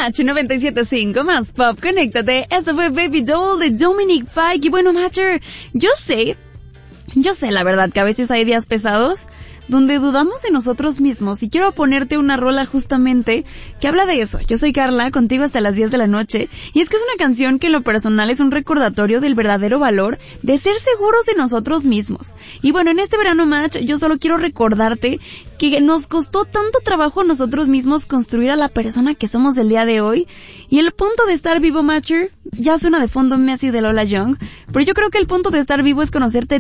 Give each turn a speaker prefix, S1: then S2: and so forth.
S1: Match 97.5 más pop, conéctate. Esto fue Baby Doll de Dominic Fike. Y bueno, Matcher, yo sé la verdad que a veces hay días pesados donde dudamos de nosotros mismos, y quiero ponerte una rola justamente que habla de eso. Yo soy Carla, contigo hasta las 10 de la noche, y es que es una canción que en lo personal es un recordatorio del verdadero valor de ser seguros de nosotros mismos. Y bueno, en este verano Match, yo solo quiero recordarte que nos costó tanto trabajo a nosotros mismos construir a la persona que somos el día de hoy, y el punto de estar vivo, Matcher, ya suena de fondo Messi de Lola Young, pero yo creo que el punto de estar vivo es conocerte